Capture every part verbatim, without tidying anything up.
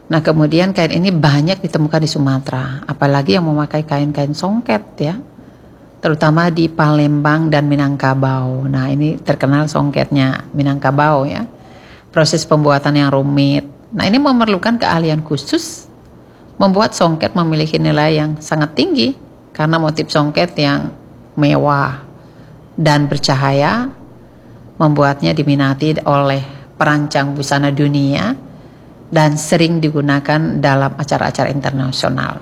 Nah, kemudian kain ini banyak ditemukan di Sumatera, apalagi yang memakai kain-kain songket ya, terutama di Palembang dan Minangkabau. Nah, ini terkenal songketnya Minangkabau ya. Proses pembuatan yang rumit. Nah, ini memerlukan keahlian khusus. Membuat songket memiliki nilai yang sangat tinggi karena motif songket yang mewah dan bercahaya membuatnya diminati oleh perancang busana dunia dan sering digunakan dalam acara-acara internasional.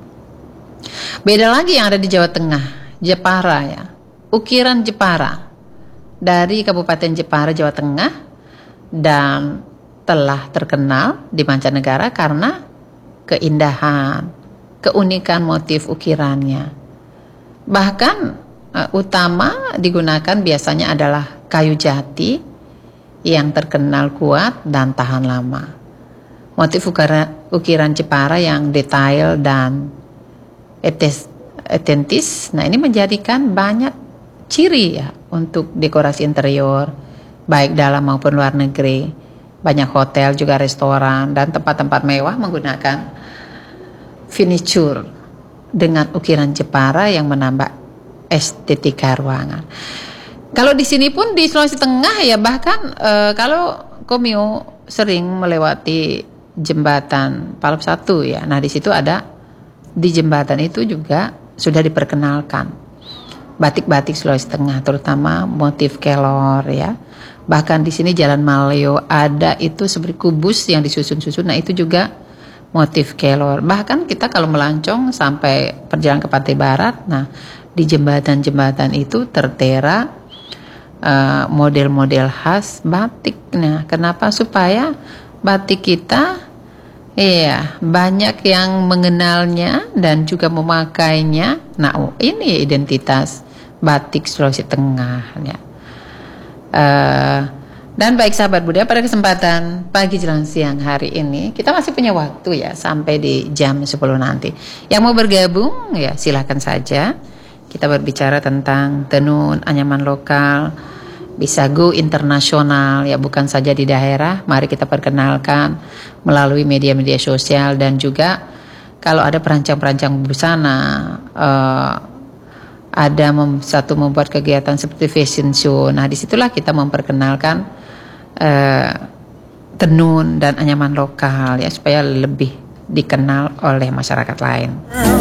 Beda lagi yang ada di Jawa Tengah, Jepara ya. Ukiran Jepara dari Kabupaten Jepara, Jawa Tengah, dan telah terkenal di mancanegara karena keindahan, keunikan motif ukirannya. Bahkan uh, utama digunakan biasanya adalah kayu jati yang terkenal kuat dan tahan lama. Motif ukiran, ukiran Jepara yang detail dan etes, etentis, nah ini menjadikan banyak ciri ya untuk dekorasi interior, baik dalam maupun luar negeri. Banyak hotel juga restoran dan tempat-tempat mewah menggunakan furniture dengan ukiran Jepara yang menambah estetika ruangan. Kalau di sini pun di Sulawesi Tengah ya, bahkan e, kalau Komio sering melewati jembatan Palop satu ya. Nah, di situ ada, di jembatan itu juga sudah diperkenalkan batik-batik Sulawesi Tengah, terutama motif kelor ya. Bahkan di sini Jalan Maleo ada itu seperti kubus yang disusun-susun. Nah, itu juga motif kelor. Bahkan kita kalau melancong sampai perjalanan ke pantai barat, nah di jembatan-jembatan itu tertera uh, model-model khas batik. Nah, kenapa? Supaya batik kita iya banyak yang mengenalnya dan juga memakainya. Nah, oh, ini identitas batik Sulawesi Tengah ya. Uh, dan baik sahabat budaya, pada kesempatan pagi jelang siang hari ini kita masih punya waktu ya sampai di jam sepuluh nanti. Yang mau bergabung ya silakan saja. Kita berbicara tentang tenun anyaman lokal, bisa go internasional ya, bukan saja di daerah. Mari kita perkenalkan melalui media-media sosial, dan juga kalau ada perancang-perancang busana uh, ada mem, satu membuat kegiatan seperti fashion show. Nah, disitulah kita memperkenalkan uh, tenun dan anyaman lokal ya, supaya lebih dikenal oleh masyarakat lain.